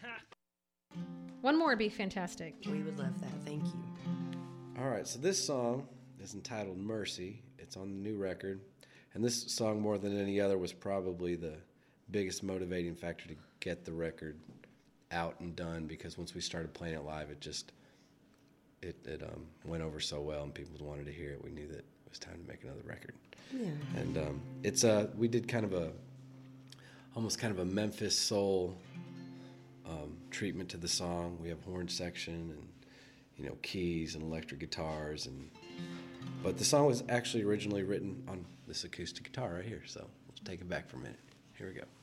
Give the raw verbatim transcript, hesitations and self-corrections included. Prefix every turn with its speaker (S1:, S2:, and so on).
S1: One more would be fantastic.
S2: We would love that. Thank you.
S3: All right, so this song is entitled Mercy. It's on the new record. And this song, more than any other, was probably the biggest motivating factor to get the record out and done, because once we started playing it live, it just it, it um, went over so well and people wanted to hear it. We knew that it was time to make another record.
S2: Yeah.
S3: And um, it's uh, we did kind of a, almost kind of a Memphis soul um, treatment to the song. We have horn section and, you know, keys and electric guitars, and but the song was actually originally written on this acoustic guitar right here. So let's take it back for a minute. Here we go.